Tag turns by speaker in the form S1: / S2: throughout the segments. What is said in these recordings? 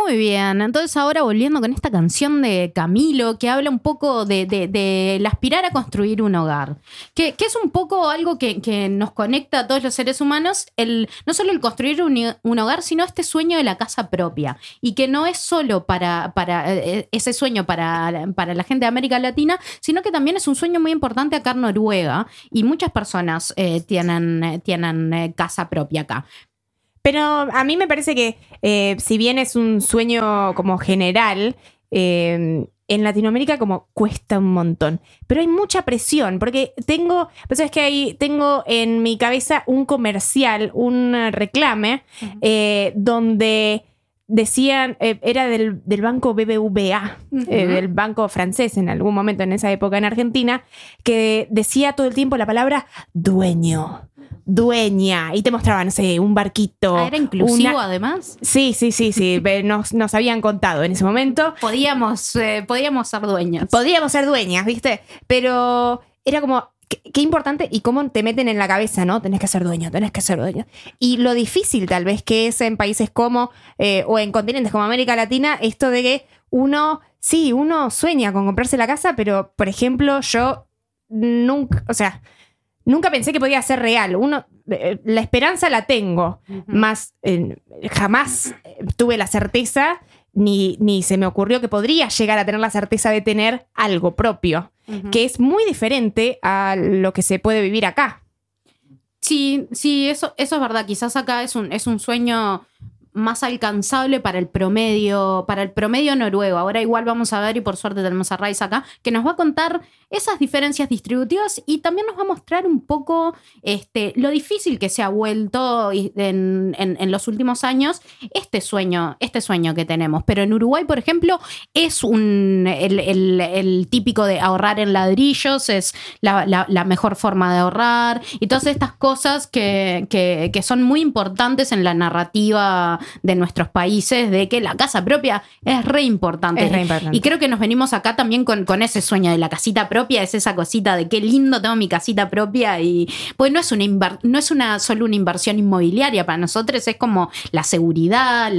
S1: Muy bien, entonces ahora volviendo con esta canción de Camilo que habla un poco de el aspirar a construir un hogar, que es un poco algo que nos conecta a todos los seres humanos, no solo el construir un hogar, sino este sueño de la casa propia, y que no es solo para ese sueño para la gente de América Latina, sino que también es un sueño muy importante acá en Noruega, y muchas personas tienen casa propia acá.
S2: Pero a mí me parece que si bien es un sueño como general, en Latinoamérica como cuesta un montón. Pero hay mucha presión, porque pues es que ahí tengo en mi cabeza un comercial, un reclame, donde decían, era del banco BBVA, del banco francés en algún momento en esa época en Argentina, que decía todo el tiempo la palabra dueña, y te mostraban, no sé, un barquito.
S1: ¿Era inclusivo además?
S2: Sí, nos habían contado en ese momento.
S1: Podíamos ser dueñas.
S2: Podíamos ser dueñas, ¿viste? Pero era como, qué importante y cómo te meten en la cabeza, ¿no? Tenés que ser dueño. Y lo difícil tal vez que es en países como, o en continentes como América Latina, esto de que uno sueña con comprarse la casa, pero, por ejemplo, yo nunca pensé que podía ser real. La esperanza la tengo, más jamás tuve la certeza, ni se me ocurrió que podría llegar a tener la certeza de tener algo propio, que es muy diferente a lo que se puede vivir acá.
S1: Sí, eso es verdad. Quizás acá es un sueño más alcanzable para el promedio noruego. Ahora igual vamos a ver, y por suerte tenemos a Raiz acá, que nos va a contar esas diferencias distributivas y también nos va a mostrar un poco lo difícil que se ha vuelto en los últimos años este sueño que tenemos. Pero en Uruguay, por ejemplo, es el típico de ahorrar en ladrillos, es la mejor forma de ahorrar, y todas estas cosas que son muy importantes en la narrativa de nuestros países, de que la casa propia es re importante. Y creo que nos venimos acá también con ese sueño de la casita propia, es esa cosita de qué lindo tengo mi casita propia, y pues no es solo una inversión inmobiliaria para nosotros, es como la seguridad,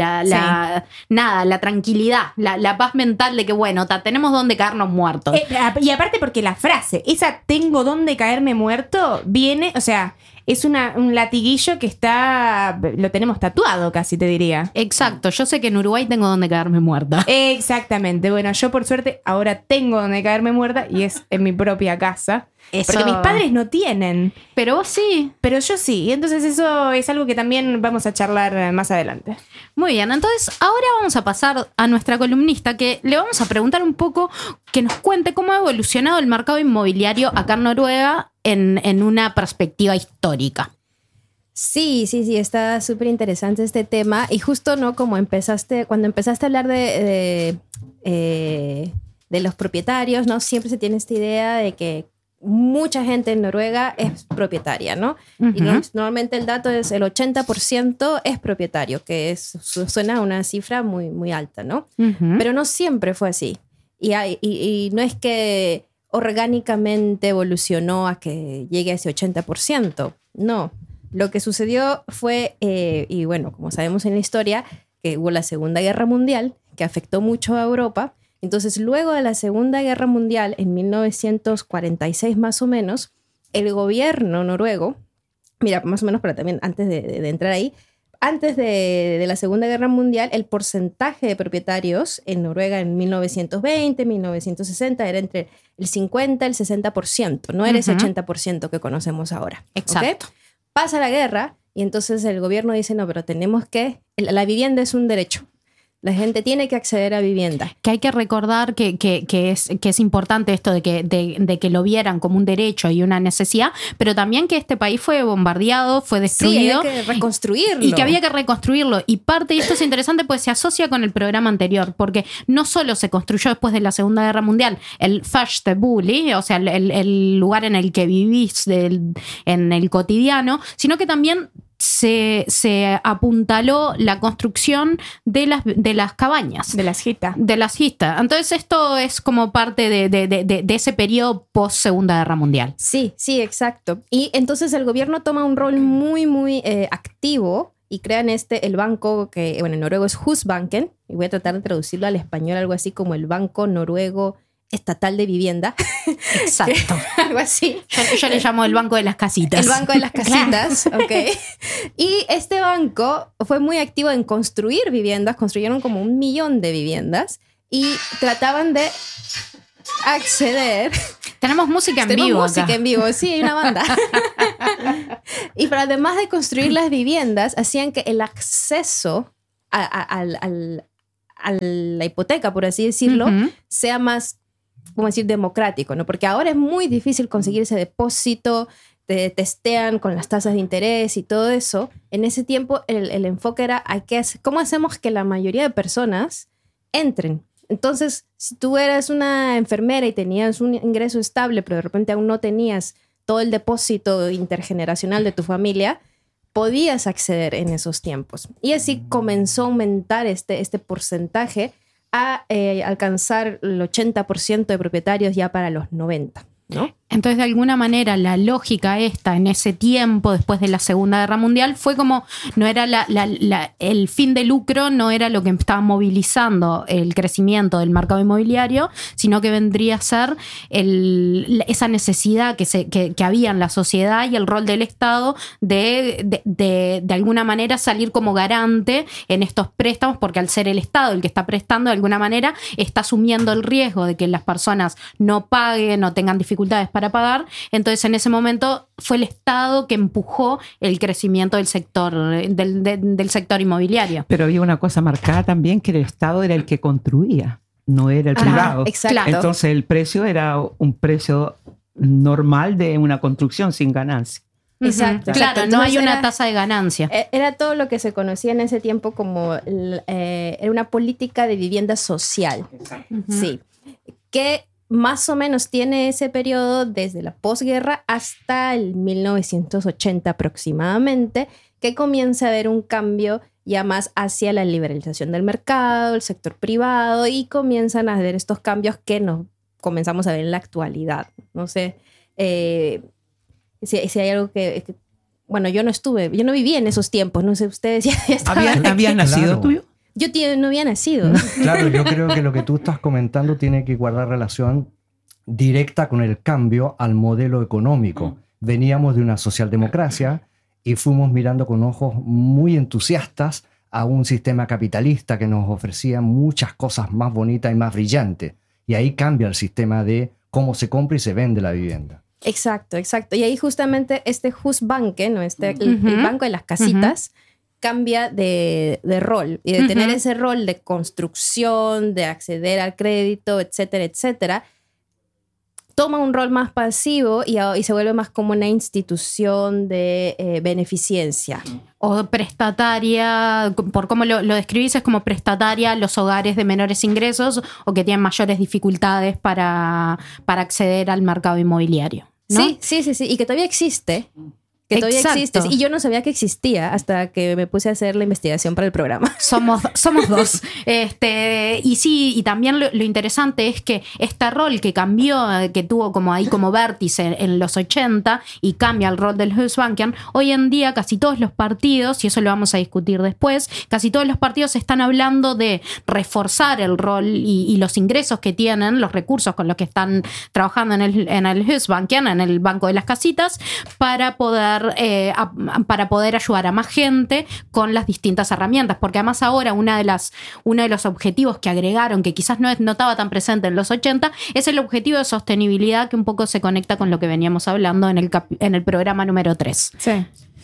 S1: la tranquilidad, la paz mental de que bueno, tenemos donde caernos muertos.
S2: Y aparte porque la frase, esa tengo donde caerme muerto, viene, o sea, es un latiguillo que lo tenemos tatuado casi, te diría.
S1: Exacto, yo sé que en Uruguay tengo donde caerme muerta.
S2: Exactamente, bueno, yo por suerte ahora tengo donde caerme muerta y es en mi propia casa. Eso. Porque mis padres no tienen.
S1: Pero vos sí.
S2: Pero yo sí, y entonces eso es algo que también vamos a charlar más adelante.
S1: Muy bien, entonces ahora vamos a pasar a nuestra columnista, que le vamos a preguntar un poco, que nos cuente cómo ha evolucionado el mercado inmobiliario acá en Noruega en una perspectiva histórica.
S3: Sí, está súper interesante este tema. Y justo, ¿no? Cuando empezaste a hablar de los propietarios, ¿no? Siempre se tiene esta idea de que mucha gente en Noruega es propietaria, ¿no? Y normalmente el dato es el 80% es propietario, que suena una cifra muy, muy alta, ¿no? Pero no siempre fue así. Y no es que orgánicamente evolucionó a que llegue a ese 80%. No. Lo que sucedió fue, y bueno, como sabemos en la historia, que hubo la Segunda Guerra Mundial, que afectó mucho a Europa. Entonces, luego de la Segunda Guerra Mundial, en 1946 más o menos, el gobierno noruego, mira, más o menos, pero también antes de entrar ahí, antes de la Segunda Guerra Mundial, el porcentaje de propietarios en Noruega en 1920, 1960 era entre el 50 y el 60%, no era ese 80% que conocemos ahora.
S1: Exacto.
S3: ¿Okay? Pasa la guerra y entonces el gobierno dice, no, pero la vivienda es un derecho. La gente tiene que acceder a vivienda.
S1: Que hay que recordar que es importante esto de que lo vieran como un derecho y una necesidad, pero también que este país fue bombardeado, fue destruido.
S3: Sí, había que reconstruirlo.
S1: Y que había que reconstruirlo. Y parte de esto es interesante, pues se asocia con el programa anterior, porque no solo se construyó después de la Segunda Guerra Mundial el Fastebuli, o sea, el lugar en el que vivís en el cotidiano, sino que también se apuntaló la construcción de las cabañas.
S2: De las hitas.
S1: Entonces esto es como parte de ese periodo post Segunda Guerra Mundial.
S3: Sí, exacto. Y entonces el gobierno toma un rol muy, muy activo y crean el banco que, bueno, en noruego es Husbanken, y voy a tratar de traducirlo al español, algo así como el Banco Noruego Estatal de Vivienda.
S1: Exacto.
S3: Algo así.
S1: Yo le llamo el banco de las casitas.
S3: El banco de las casitas, ok. Y este banco fue muy activo en construir viviendas, construyeron como 1 millón de viviendas y trataban de acceder.
S1: Tenemos música en vivo.
S3: Tenemos música
S1: acá.
S3: en vivo, sí, hay una banda. Y pero además de construir las viviendas, hacían que el acceso a la hipoteca, por así decirlo,
S1: Ujú.
S3: sea más, como decir, democrático, ¿no? Porque ahora es muy difícil conseguir ese depósito, te testean con las tasas de interés y todo eso. En ese tiempo el enfoque era ¿cómo hacemos que la mayoría de personas entren? Entonces, si tú eras una enfermera y tenías un ingreso estable, pero de repente aún no tenías todo el depósito intergeneracional de tu familia, podías acceder en esos tiempos. Y así comenzó a aumentar este porcentaje a alcanzar el 80% de propietarios ya para los 90, ¿no?
S1: Entonces, de alguna manera, la lógica esta en ese tiempo, después de la Segunda Guerra Mundial, fue como, no era el fin de lucro, no era lo que estaba movilizando el crecimiento del mercado inmobiliario, sino que vendría a ser esa necesidad que había en la sociedad y el rol del Estado de alguna manera salir como garante en estos préstamos, porque al ser el Estado el que está prestando, de alguna manera está asumiendo el riesgo de que las personas no paguen o tengan dificultades para pagar. Entonces, en ese momento fue el Estado que empujó el crecimiento del sector inmobiliario.
S4: Pero había una cosa marcada también, que el Estado era el que construía, no era el privado.
S3: Exacto.
S4: Entonces el precio era un precio normal de una construcción sin ganancia.
S3: Exacto.
S1: Claro,
S3: exacto.
S1: no hay
S3: Entonces
S1: una tasa de ganancia.
S3: Era todo lo que se conocía en ese tiempo como era una política de vivienda social. Sí. Que más o menos tiene ese periodo desde la posguerra hasta el 1980 aproximadamente, que comienza a haber un cambio ya más hacia la liberalización del mercado, el sector privado, y comienzan a haber estos cambios que nos comenzamos a ver en la actualidad. No sé si hay algo que bueno, yo no viví en esos tiempos, no sé, ustedes ya estaban.
S4: ¿Habías nacido
S5: Claro.
S4: tuyo?
S3: Yo no había nacido.
S5: Claro, yo creo que lo que tú estás comentando tiene que guardar relación directa con el cambio al modelo económico. Veníamos de una socialdemocracia y fuimos mirando con ojos muy entusiastas a un sistema capitalista que nos ofrecía muchas cosas más bonitas y más brillantes. Y ahí cambia el sistema de cómo se compra y se vende la vivienda.
S3: Exacto, exacto. Y ahí justamente este Husbanken, ¿no? el banco de las casitas, cambia de rol. Y de tener ese rol de construcción, de acceder al crédito, etcétera, etcétera, toma un rol más pasivo y se vuelve más como una institución de beneficencia.
S1: O prestataria, por cómo lo describís, es como prestataria a los hogares de menores ingresos o que tienen mayores dificultades para acceder al mercado inmobiliario, ¿no?
S3: Sí. Y que todavía existe. Todavía existe. Y yo no sabía que existía hasta que me puse a hacer la investigación para el programa.
S1: Somos dos. Y sí, y también lo interesante es que este rol que cambió, que tuvo como ahí como vértice en los 80 y cambia el rol del Husbanken, hoy en día casi todos los partidos, y eso lo vamos a discutir después, casi todos los partidos están hablando de reforzar el rol y los ingresos que tienen, los recursos con los que están trabajando en el Husbanken, en el Banco de las Casitas, para poder ayudar a más gente con las distintas herramientas, porque además ahora uno de los objetivos que agregaron, que quizás no estaba tan presente en los 80, es el objetivo de sostenibilidad, que un poco se conecta con lo que veníamos hablando en el programa número 3.
S2: Sí.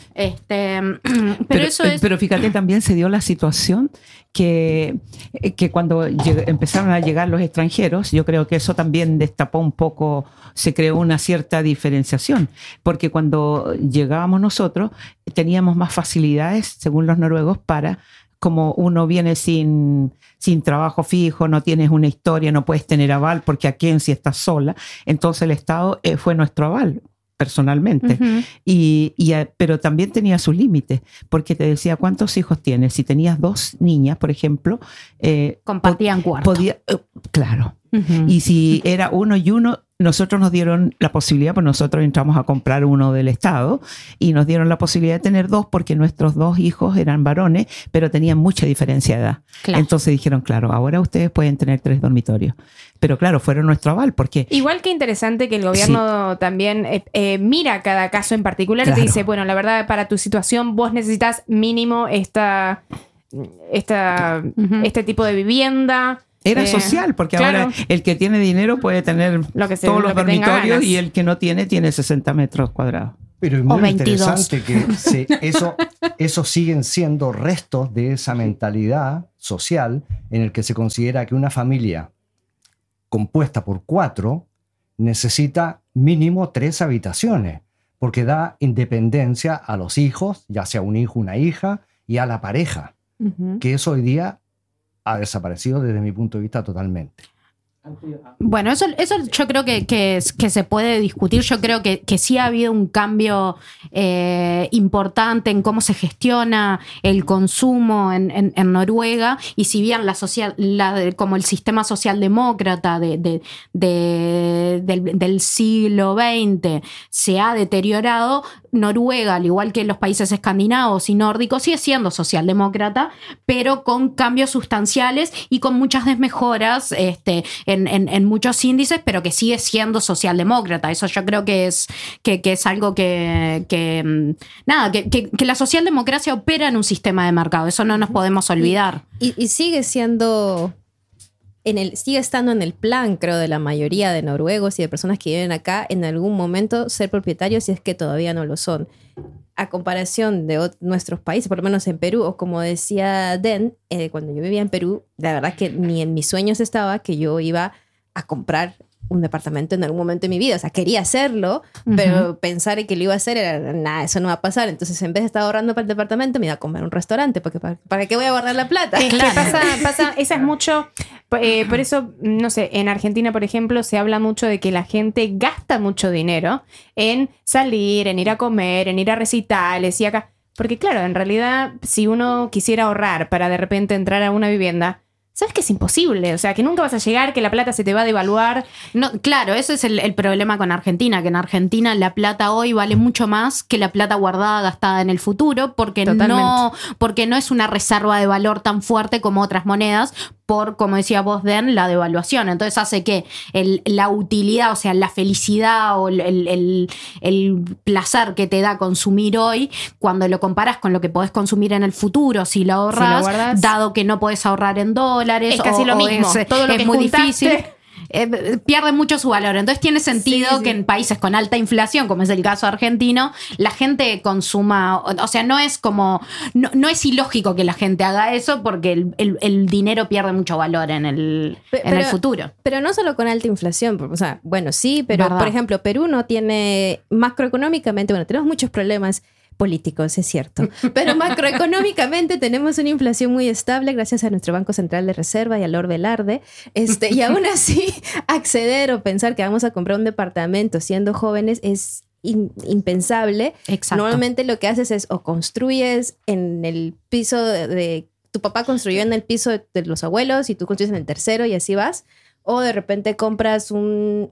S4: Pero fíjate, también se dio la situación que cuando empezaron a llegar los extranjeros, yo creo que eso también destapó un poco, se creó una cierta diferenciación, porque cuando llegábamos nosotros teníamos más facilidades, según los noruegos, como uno viene sin trabajo fijo, no tienes una historia, no puedes tener aval, porque aquí en sí estás sola, entonces el Estado fue nuestro aval personalmente. Pero también tenía sus límites, porque te decía cuántos hijos tienes. Si tenías 2 niñas, por ejemplo,
S1: compartían cuarto.
S4: Claro. Y si era uno y uno, nosotros nos dieron la posibilidad, pues nosotros entramos a comprar uno del Estado y nos dieron la posibilidad de tener 2 porque nuestros 2 hijos eran varones, pero tenían mucha diferencia de edad.
S1: Claro.
S4: Entonces dijeron, claro, ahora ustedes pueden tener 3 dormitorios. Pero claro, fueron nuestro aval porque...
S2: Igual que interesante que el gobierno también mira cada caso en particular y te dice, bueno, la verdad, para tu situación vos necesitas mínimo este tipo de vivienda.
S4: Era social, porque
S2: claro.
S4: ahora el que tiene dinero puede tener todos los dormitorios y el que no tiene 60 metros cuadrados.
S5: Pero es muy interesante que eso siguen siendo restos de esa mentalidad social en el que se considera que una familia compuesta por 4 necesita mínimo 3 habitaciones, porque da independencia a los hijos, ya sea un hijo, una hija, y a la pareja, que eso hoy día ha desaparecido desde mi punto de vista totalmente.
S1: Bueno, eso yo creo que se puede discutir. Yo creo que sí ha habido un cambio importante en cómo se gestiona el consumo en Noruega, y si bien como el sistema socialdemócrata del siglo XX se ha deteriorado, Noruega, al igual que los países escandinavos y nórdicos, sigue siendo socialdemócrata, pero con cambios sustanciales y con muchas desmejoras en muchos índices, pero que sigue siendo socialdemócrata. Eso yo creo que es algo que la socialdemocracia opera en un sistema de mercado. Eso no nos podemos olvidar.
S3: Y sigue siendo... sigue estando en el plan, creo, de la mayoría de noruegos y de personas que viven acá, en algún momento ser propietarios, si es que todavía no lo son. A comparación de nuestros países, por lo menos en Perú, o como decía Den, cuando yo vivía en Perú, la verdad que ni en mis sueños estaba que yo iba a comprar un departamento en algún momento de mi vida. O sea, quería hacerlo, pero pensar en que lo iba a hacer era, nada, eso no va a pasar. Entonces, en vez de estar ahorrando para el departamento, me iba a comer un restaurante, porque ¿para qué voy a guardar la plata?
S2: Claro. Pasa, esa es mucho... por eso, no sé, en Argentina, por ejemplo, se habla mucho de que la gente gasta mucho dinero en salir, en ir a comer, en ir a recitales y acá. Porque claro, en realidad, si uno quisiera ahorrar para de repente entrar a una vivienda, sabes que es imposible, o sea, que nunca vas a llegar, que la plata se te va a devaluar.
S1: No, claro, ese es el problema con Argentina, que en Argentina la plata hoy vale mucho más que la plata guardada, gastada en el futuro, porque no es una reserva de valor tan fuerte como otras monedas, por, como decía vos, Den, la devaluación. Entonces hace que la utilidad, o sea, la felicidad o el placer que te da consumir hoy, cuando lo comparas con lo que podés consumir en el futuro, si lo ahorras, dado que no podés ahorrar en dólares,
S2: es casi lo mismo. Todo lo que
S1: muy
S2: juntaste,
S1: difícil. Pierde mucho su valor. Entonces tiene sentido que en países con alta inflación, como es el caso argentino, la gente consuma, o sea, no es ilógico que la gente haga eso, porque el dinero pierde mucho valor en el futuro.
S3: Pero no solo con alta inflación, o sea, bueno, sí, pero
S1: ¿verdad?
S3: Por ejemplo, Perú no tiene, macroeconómicamente, bueno, tenemos muchos problemas políticos, es cierto, pero macroeconómicamente tenemos una inflación muy estable gracias a nuestro Banco Central de Reserva y al Lord Velarde, y aún así acceder o pensar que vamos a comprar un departamento siendo jóvenes es impensable.
S1: Exacto.
S3: Normalmente lo que haces es o construyes en el piso de tu papá construyó en el piso de los abuelos y tú construyes en el tercero y así vas, o de repente compras un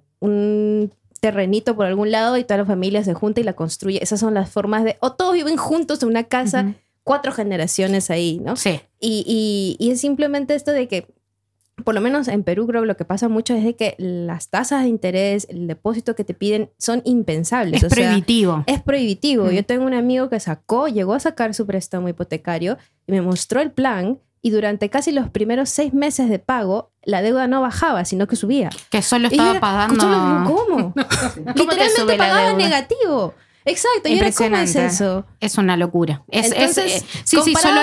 S3: terrenito por algún lado y toda la familia se junta y la construye. Esas son las formas de... O todos viven juntos en una casa, 4 generaciones ahí, ¿no?
S1: Sí.
S3: Y es simplemente esto de que, por lo menos en Perú, creo que lo que pasa mucho es de que las tasas de interés, el depósito que te piden son impensables.
S1: Es prohibitivo.
S3: Es prohibitivo. Yo tengo un amigo que llegó a sacar su préstamo hipotecario y me mostró el plan, y durante casi los primeros 6 meses de pago, la deuda no bajaba, sino que subía.
S1: Que solo estaba pagando...
S3: ¿Cómo? Literalmente pagaba negativo. Exacto. ¿Y ahora cómo es eso?
S1: Es una locura.
S3: Entonces,
S1: sí,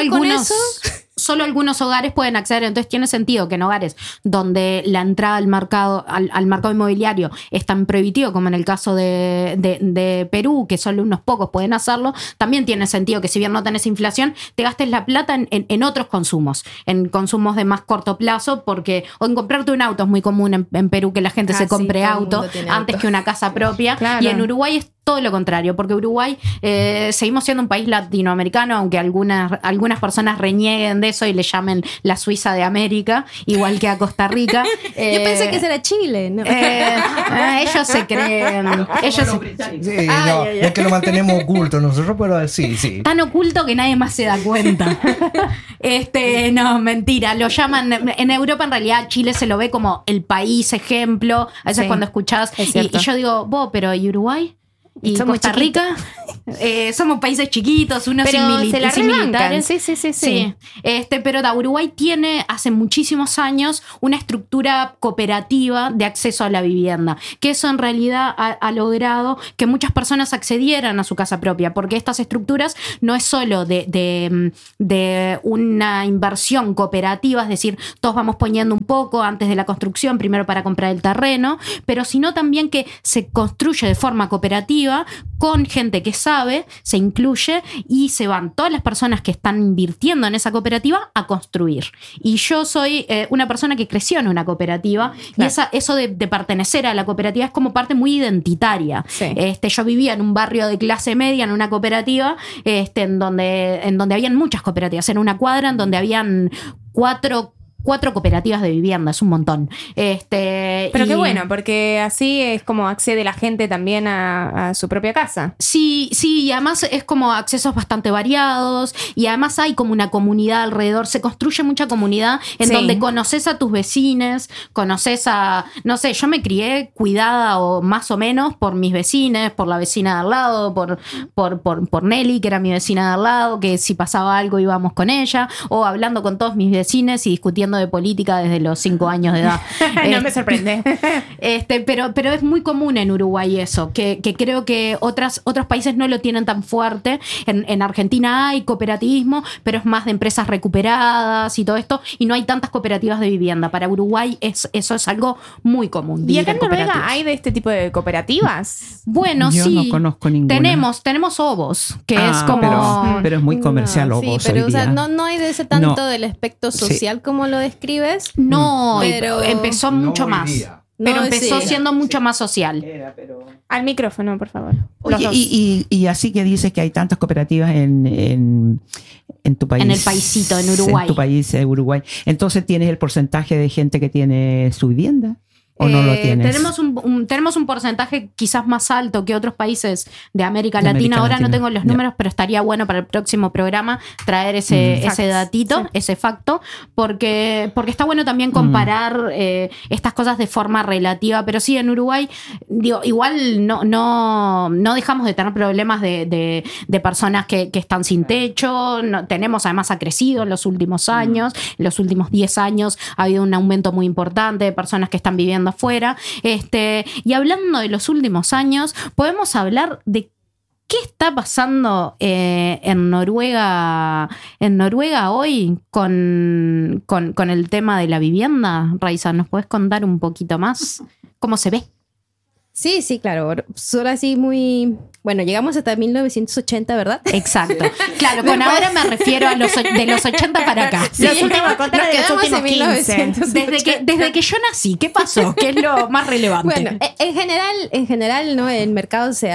S1: solo algunos hogares pueden acceder. Entonces tiene sentido que en hogares donde la entrada al mercado inmobiliario es tan prohibitivo como en el caso de Perú, que solo unos pocos pueden hacerlo, también tiene sentido que, si bien no tenés inflación, te gastes la plata en otros consumos, en consumos de más corto plazo, o en comprarte un auto. Es muy común en Perú que la gente se compre auto antes que una casa propia.
S2: Claro.
S1: Y en Uruguay es todo lo contrario, porque Uruguay seguimos siendo un país latinoamericano, aunque algunas personas renieguen de eso y le llamen la Suiza de América, igual que a Costa Rica.
S3: Yo pensé que ese era Chile, ¿no?
S1: Ellos se creen.
S5: Sí, no, es que lo mantenemos oculto nosotros, pero sí.
S1: Tan oculto que nadie más se da cuenta. No, mentira. Lo llaman. En Europa, en realidad, Chile se lo ve como el país ejemplo. A veces cuando escuchás. Y yo digo, pero ¿y Uruguay? ¿Y Costa Rica? Somos países chiquitos, unos
S2: se
S1: militares.
S2: Sí.
S1: Pero Uruguay tiene hace muchísimos años una estructura cooperativa de acceso a la vivienda, que eso en realidad ha logrado que muchas personas accedieran a su casa propia, porque estas estructuras no es solo de una inversión cooperativa, es decir, todos vamos poniendo un poco antes de la construcción, primero para comprar el terreno, pero sino también que se construye de forma cooperativa con gente que sabe, se incluye y se van todas las personas que están invirtiendo en esa cooperativa a construir. Y yo soy una persona que creció en una cooperativa, claro. Y eso de pertenecer a la cooperativa es como parte muy identitaria. Sí. Yo vivía en un barrio de clase media, en una cooperativa, en donde habían muchas cooperativas, en una cuadra en donde habían cuatro cooperativas de vivienda, es un montón.
S2: Pero qué bueno, porque así es como accede la gente también a su propia casa.
S1: Sí, y además es como accesos bastante variados y además hay como una comunidad alrededor, se construye mucha comunidad en donde conoces a tus vecines, conoces a, no sé, yo me crié cuidada o más o menos por mis vecines, por la vecina de al lado, por Nelly, que era mi vecina de al lado, que si pasaba algo íbamos con ella, o hablando con todos mis vecines y discutiendo de política desde los 5 años de edad.
S2: No me sorprende.
S1: Pero es muy común en Uruguay eso, que creo que otros países no lo tienen tan fuerte. En Argentina hay cooperativismo, pero es más de empresas recuperadas y todo esto, y no hay tantas cooperativas de vivienda. Para Uruguay eso es algo muy común.
S2: ¿Y acá en Noruega hay de este tipo de cooperativas?
S1: Bueno,
S4: yo
S1: sí.
S4: No conozco ninguna.
S1: Tenemos Obos, que es como...
S4: Pero es muy comercial Obos.
S3: Sí, pero
S4: hoy día.
S3: No hay de ese tanto del aspecto social como lo describes.
S1: No,
S3: pero
S1: empezó mucho más. Pero empezó siendo mucho más social.
S2: Al micrófono, por favor.
S4: Oye, y así que dices que hay tantas cooperativas en tu país.
S1: En el paisito, en Uruguay.
S4: En tu país, Uruguay. Entonces, ¿tienes el porcentaje de gente que tiene su vivienda? ¿O no lo tienes?
S1: Tenemos un porcentaje quizás más alto que otros países de América Latina. Ahora no tengo los números, pero estaría bueno para el próximo programa traer ese datito, ese facto, porque está bueno también comparar estas cosas de forma relativa. Pero sí, en Uruguay, digo, igual no dejamos de tener problemas de personas que están sin techo. Tenemos, además, ha crecido en los últimos años. En los últimos 10 años ha habido un aumento muy importante de personas que están viviendo afuera. Y hablando de los últimos años, podemos hablar de qué está pasando en Noruega hoy con el tema de la vivienda. Raiza, ¿nos puedes contar un poquito más cómo se ve?
S3: Sí, claro. Solo así muy... Bueno, llegamos hasta 1980, ¿verdad?
S1: Exacto. Claro, con ahora me refiero a de los 80 para acá.
S2: Sí. Los últimos, contar de los últimos 15.
S1: Desde que yo nací, ¿qué pasó? ¿Qué es lo más relevante?
S3: Bueno, en general, ¿no? El mercado se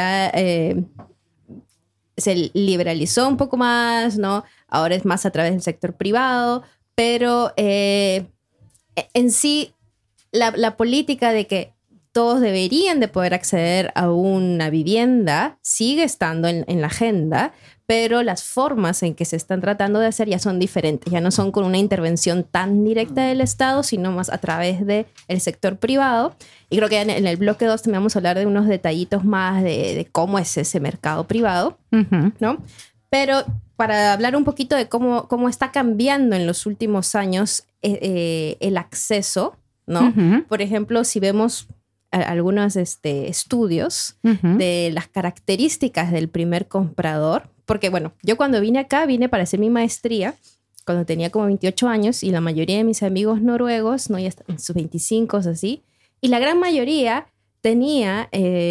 S3: liberalizó un poco más, ¿no? Ahora es más a través del sector privado, pero en sí la política de que todos deberían de poder acceder a una vivienda sigue estando en la agenda, pero las formas en que se están tratando de hacer ya son diferentes. Ya no son con una intervención tan directa del Estado, sino más a través del sector privado. Y creo que en el bloque 2 también vamos a hablar de unos detallitos más de cómo es ese mercado privado, ¿no? Pero para hablar un poquito de cómo está cambiando en los últimos años el acceso, ¿no? Por ejemplo, si vemos algunos estudios de las características del primer comprador, porque bueno, yo cuando vine acá, vine para hacer mi maestría cuando tenía como 28 años y la mayoría de mis amigos noruegos, ¿no? Ya en sus 25 así, y la gran mayoría tenía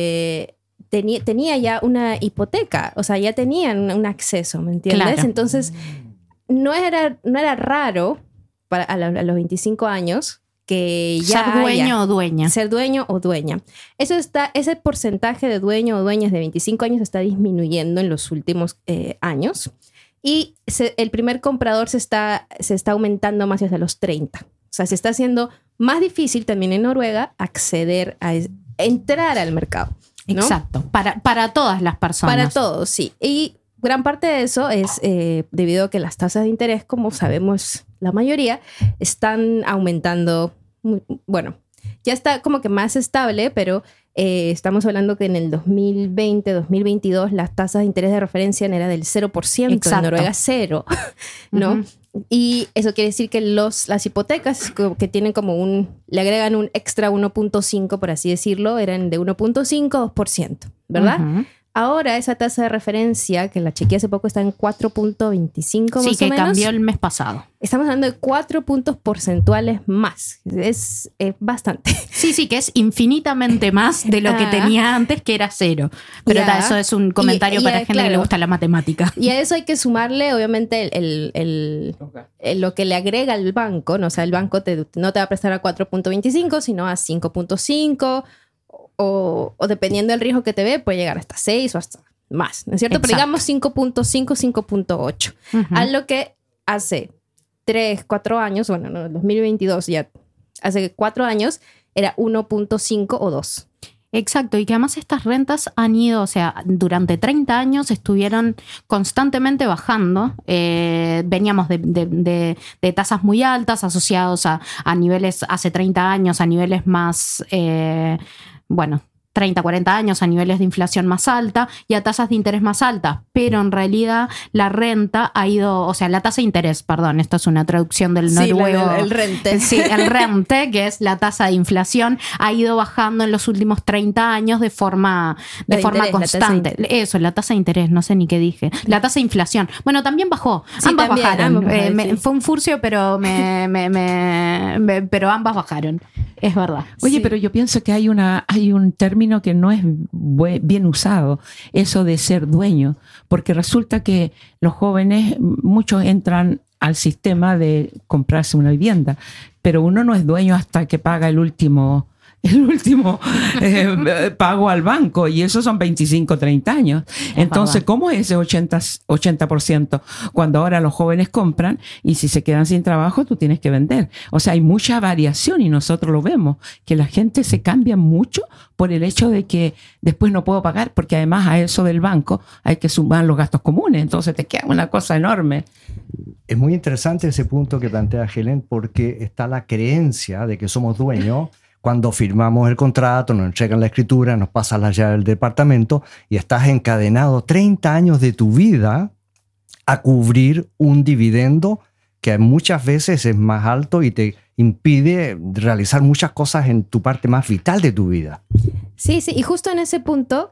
S3: ya una hipoteca, o sea, ya tenían un acceso, ¿me entiendes? Claro. Entonces, no era raro a los 25 años que ya
S1: Ser dueño o dueña.
S3: ser dueño o dueña. Ese porcentaje de dueño o dueñas de 25 años está disminuyendo en los últimos años y el primer comprador se está aumentando más hacia los 30. O sea, se está haciendo más difícil también en Noruega acceder a entrar al mercado, ¿no?
S1: Exacto, para todas las personas.
S3: Para todos, sí. Y gran parte de eso es debido a que las tasas de interés, como sabemos la mayoría, están aumentando. Bueno, ya está como que más estable, pero estamos hablando que en el 2020, 2022, las tasas de interés de referencia eran del 0%,
S1: Exacto.
S3: en Noruega 0, ¿no?
S1: Ujú.
S3: Y eso quiere decir que las hipotecas que tienen como le agregan un extra 1.5, por así decirlo, eran de 1.5 a 2%, ¿verdad?
S1: Ujú.
S3: Ahora esa tasa de referencia, que la chequeé hace poco, está en 4.25 más
S1: Sí,
S3: o
S1: que
S3: menos.
S1: cambió el mes pasado.
S3: Estamos hablando de 4 puntos porcentuales más. Es bastante.
S1: Sí, que es infinitamente más de lo que
S3: Ah.
S1: tenía antes, que era 0. Pero
S3: Ya.
S1: eso es un comentario para gente que le
S3: claro.
S1: gusta la matemática.
S3: Y a eso hay que sumarle, obviamente, lo que le agrega el banco, ¿no? O sea, el banco no te va a prestar a 4.25, sino a 5.5 o dependiendo del riesgo que te ve, puede llegar hasta 6 o hasta más, ¿no es cierto? Pero
S1: Exacto.
S3: digamos 5.5, 5.8.
S1: Ujú.
S3: A lo que hace 3, 4 años, bueno, no, 2022 ya, hace 4 años era 1.5 o 2.
S1: Exacto, y que además estas rentas han ido, o sea, durante 30 años estuvieron constantemente bajando. Veníamos de tasas muy altas asociados a niveles hace 30 años, a niveles más, 30, 40 años, a niveles de inflación más alta y a tasas de interés más altas, pero en realidad la renta ha ido, o sea, la tasa de interés, perdón, esto es una traducción del noruego.
S3: El rente.
S1: Sí, el rente, que es la tasa de inflación, ha ido bajando en los últimos 30 años de forma
S3: La de interés, la tasa de
S1: constante. Eso, la tasa de interés, no sé ni qué dije. La tasa de inflación. Bueno, también bajó.
S3: Sí,
S1: ambas
S3: también,
S1: bajaron.
S3: ambas bajaron, sí.
S1: Fue un furcio, pero pero ambas bajaron. Es verdad.
S4: Oye,
S3: Sí.
S4: pero yo pienso que hay un término que no es bien usado, eso de ser dueño, porque resulta que los jóvenes, muchos entran al sistema de comprarse una vivienda, pero uno no es dueño hasta que paga el último pago al banco, y eso son 25, 30 años. Entonces,
S1: verdad.
S4: ¿cómo es ese 80%? Cuando ahora los jóvenes compran y si se quedan sin trabajo, tú tienes que vender. O sea, hay mucha variación y nosotros lo vemos, que la gente se cambia mucho por el hecho de que después no puedo pagar, porque además a eso del banco hay que sumar los gastos comunes, entonces te queda una cosa enorme.
S5: Es muy interesante ese punto que plantea Helen, porque está la creencia de que somos dueños cuando firmamos el contrato, nos entregan la escritura, nos pasan la llave del departamento y estás encadenado 30 años de tu vida a cubrir un dividendo que muchas veces es más alto y te impide realizar muchas cosas en tu parte más vital de tu vida.
S3: Sí, y justo en ese punto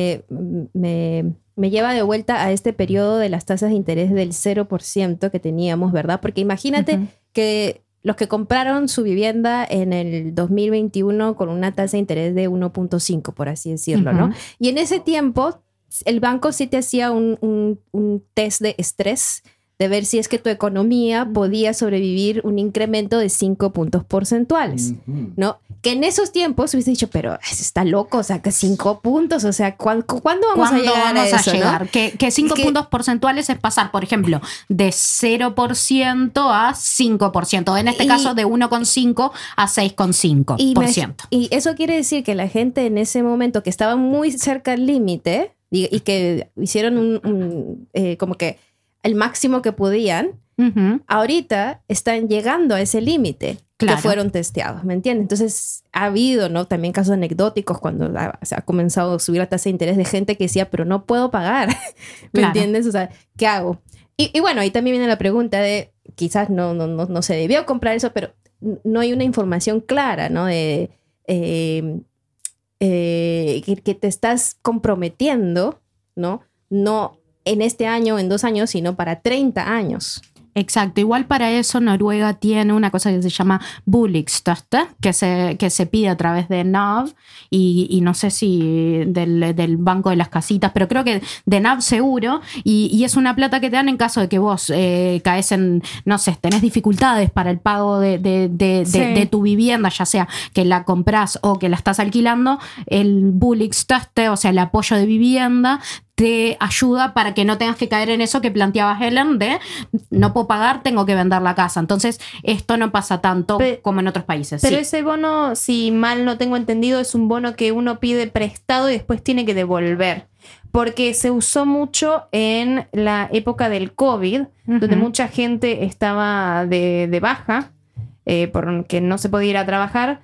S3: me lleva de vuelta a este periodo de las tasas de interés del 0% que teníamos, ¿verdad? Porque imagínate que los que compraron su vivienda en el 2021 con una tasa de interés de 1.5, por así decirlo, ¿no? Y en ese tiempo el banco sí te hacía un test de estrés de ver si es que tu economía podía sobrevivir un incremento de 5 puntos porcentuales, ¿no? Que en esos tiempos hubiese dicho, pero está loco, o sea, que 5 puntos, o sea, ¿cuándo vamos a llegar a eso,
S1: llegar?
S3: ¿no?
S1: Que 5 puntos porcentuales es pasar, por ejemplo, de 0% a 5%. En este caso, de 1,5 a 6,5%.
S3: Y eso quiere decir que la gente en ese momento que estaba muy cerca del límite y que hicieron como que el máximo que podían, ahorita están llegando a ese límite
S1: Claro.
S3: que fueron testeados, ¿me entiendes? Entonces ha habido, ¿no? También casos anecdóticos cuando se ha comenzado a subir la tasa de interés de gente que decía, pero no puedo pagar, ¿me
S1: Claro.
S3: entiendes? O sea, ¿qué hago? Y bueno, ahí también viene la pregunta de, quizás no se debió comprar eso, pero no hay una información clara, ¿no? De que te estás comprometiendo, ¿no? No en este año, en 2 años, sino para 30 años.
S1: Exacto, igual para eso Noruega tiene una cosa que se llama Boligsstøtte, que se pide a través de NAV y no sé si del Banco de las Casitas, pero creo que de NAV seguro, y es una plata que te dan en caso de que vos caes en, no sé, tenés dificultades para el pago de tu vivienda, ya sea que la comprás o que la estás alquilando, el Boligsstøtte, o sea, el apoyo de vivienda, te ayuda para que no tengas que caer en eso que planteaba Helen de no puedo pagar, tengo que vender la casa. Entonces, esto no pasa tanto como en otros países.
S2: Pero
S1: sí.
S2: ese bono, si mal no tengo entendido, es un bono que uno pide prestado y después tiene que devolver. Porque se usó mucho en la época del COVID, donde mucha gente estaba de baja, porque no se podía ir a trabajar.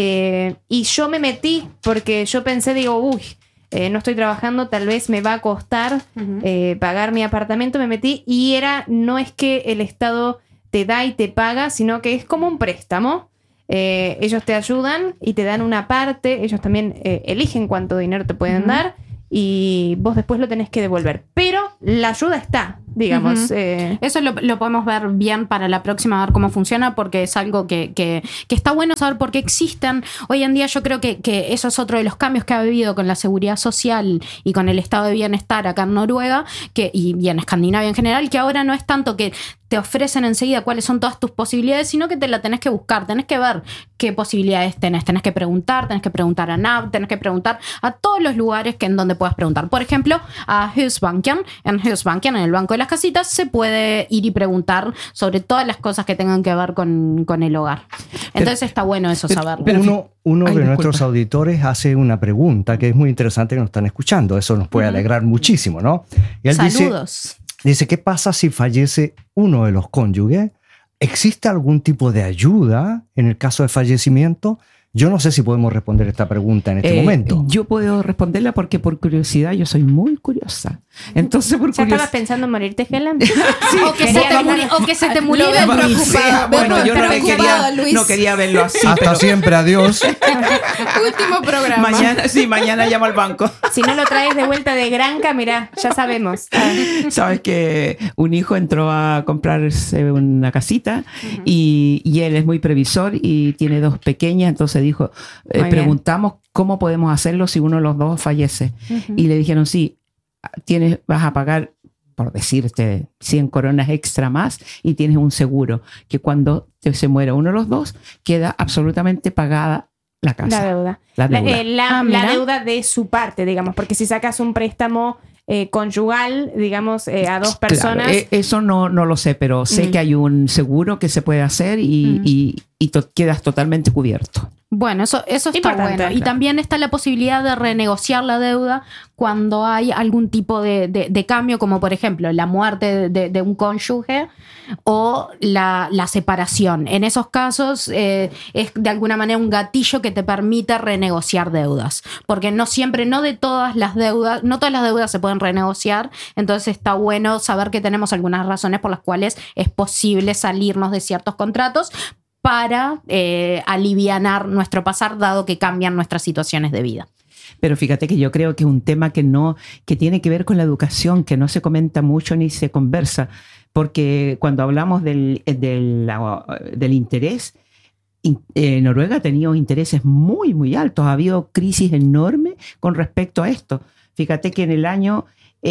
S2: Y yo me metí porque yo pensé, digo, no estoy trabajando, tal vez me va a costar pagar mi apartamento. Me metí y no es que el Estado te da y te paga, sino que es como un préstamo. Ellos te ayudan y te dan una parte, ellos también eligen cuánto dinero te pueden dar y vos después lo tenés que devolver. Pero la ayuda está, digamos.
S1: Eso lo podemos ver bien para la próxima, a ver cómo funciona, porque es algo que está bueno saber por qué existen. Hoy en día yo creo que eso es otro de los cambios que ha habido con la seguridad social y con el estado de bienestar acá en Noruega y en Escandinavia en general, que ahora no es tanto que te ofrecen enseguida cuáles son todas tus posibilidades, sino que te la tenés que buscar, tenés que ver qué posibilidades tenés que preguntar a NAV, tenés que preguntar a todos los lugares en donde puedas preguntar. Por ejemplo, a Husbanken, en el Banco de las Casitas, se puede ir y preguntar sobre todas las cosas que tengan que ver con el hogar. Entonces está bueno eso saberlo.
S5: Uno de nuestros auditores hace una pregunta que es muy interesante, que nos están escuchando. Eso nos puede alegrar muchísimo, ¿no? Y él
S1: Saludos.
S5: Dice, ¿qué pasa si fallece uno de los cónyuges? ¿Existe algún tipo de ayuda en el caso de fallecimiento? Yo no sé si podemos responder esta pregunta en este momento.
S4: Yo puedo responderla porque por curiosidad yo soy muy curiosa. Entonces, por
S2: ¿Ya estabas pensando en morirte, Helen?
S1: O que se te muriera.
S4: Bueno, yo no quería verlo así.
S5: Hasta siempre, adiós.
S1: Último programa.
S4: Mañana llamo al banco.
S2: Si no lo traes de vuelta de Granca, mirá, ya sabemos.
S4: Sabes que un hijo entró a comprarse una casita y él es muy previsor y tiene 2 pequeñas, entonces dijo, preguntamos cómo podemos hacerlo si uno de los 2 fallece. Y le dijeron, sí, vas a pagar, por decirte, 100 coronas extra más y tienes un seguro que cuando se muera uno de los 2 queda absolutamente pagada la casa.
S2: La deuda de su parte, digamos, porque si sacas un préstamo conyugal, digamos, a 2 personas.
S4: Claro, eso no lo sé, pero sé que hay un seguro que se puede hacer y quedas totalmente cubierto.
S1: Bueno, eso está bueno. Y también está la posibilidad de renegociar la deuda cuando hay algún tipo de cambio, como por ejemplo la muerte de un cónyuge o la separación. En esos casos es de alguna manera un gatillo que te permite renegociar deudas. Porque no todas las deudas se pueden renegociar. Entonces está bueno saber que tenemos algunas razones por las cuales es posible salirnos de ciertos contratos para alivianar nuestro pasar, dado que cambian nuestras situaciones de vida.
S4: Pero fíjate que yo creo que es un tema que tiene que ver con la educación, que no se comenta mucho ni se conversa, porque cuando hablamos del interés, Noruega ha tenido intereses muy, muy altos, ha habido crisis enormes con respecto a esto. Fíjate que en el año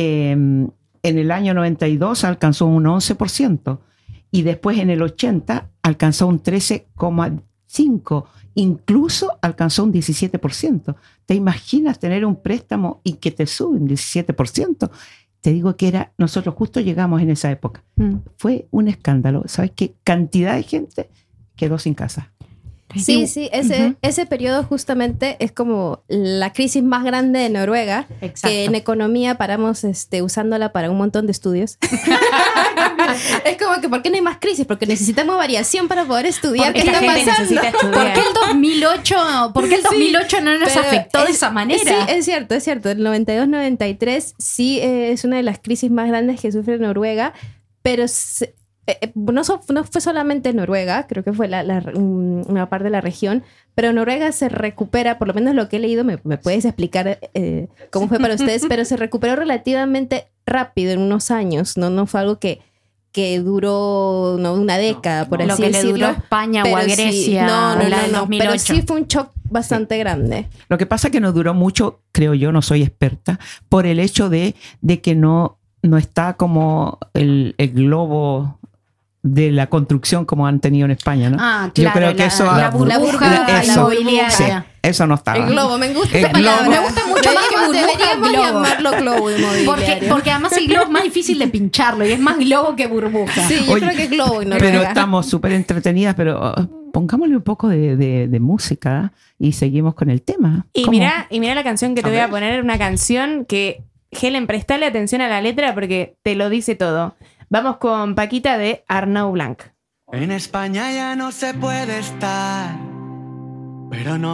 S4: 92 alcanzó un 11%. Y después en el 80 alcanzó un 13,5%, incluso alcanzó un 17%. ¿Te imaginas tener un préstamo y que te sube un 17%? Te digo que nosotros justo llegamos en esa época. Fue un escándalo. ¿Sabes qué cantidad de gente quedó sin casa?
S3: Sí, ese periodo justamente es como la crisis más grande de Noruega.
S1: Exacto.
S3: Que en economía paramos usándola para un montón de estudios. Es como que, ¿por qué no hay más crisis? Porque necesitamos variación para poder estudiar.
S2: Porque
S3: ¿Qué está pasando?
S1: ¿Por qué el 2008 no nos afectó de esa manera?
S3: Sí, es cierto. El 92-93 sí es una de las crisis más grandes que sufre Noruega, pero no fue solamente Noruega, creo que fue una parte de la región, pero Noruega se recupera, por lo menos lo que he leído, me puedes explicar cómo fue para ustedes, pero se recuperó relativamente rápido en unos años, no fue algo que que duró una década, por
S1: Lo
S3: así
S1: que le
S3: decirlo.
S1: duró a España o
S3: Pero
S1: a
S3: sí,
S1: Grecia,
S3: no,
S1: la del 2008.
S3: pero sí fue un shock bastante grande.
S4: Lo que pasa es que no duró mucho, creo yo, no soy experta, por el hecho de que no está como el globo de la construcción como han tenido en España, ¿no?
S1: Ah,
S4: Yo
S1: claro,
S4: creo que eso
S1: la burbuja
S4: eso,
S1: inmobiliaria.
S4: sí, eso no estaba.
S3: El globo, me gusta
S4: El
S3: esa palabra.
S4: globo.
S1: Me gusta mucho más que burbuja,
S3: Deberíamos
S1: globo.
S3: llamarlo globo inmobiliario.
S1: Porque además el globo es más difícil de pincharlo y es más globo que burbuja.
S3: Sí, yo
S4: Oye,
S3: creo que es globo y no
S4: Pero estamos súper entretenidas, pero pongámosle un poco de música y seguimos con el tema.
S2: Y
S4: ¿Cómo?
S2: mirá la canción que te
S4: A
S2: voy a
S4: ver.
S2: poner, una canción que, Helen, prestale atención a la letra porque te lo dice todo. Vamos con Paquita de Arnau Blanc.
S6: En España ya no se puede estar, pero no